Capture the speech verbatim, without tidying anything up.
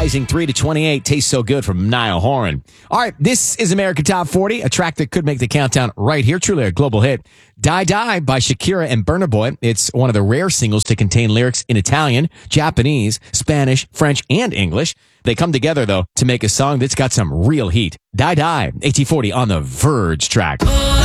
rising three to twenty-eight. Tastes So Good from Niall Horan. All right, this is America Top forty, a track that could make the countdown right here. Truly a global hit. Die Die by Shakira and Burna Boy. It's one of the rare singles to contain lyrics in Italian, Japanese, Spanish, French, and English. They come together, though, to make a song that's got some real heat. Die Die, eighteen forty on the Verge track.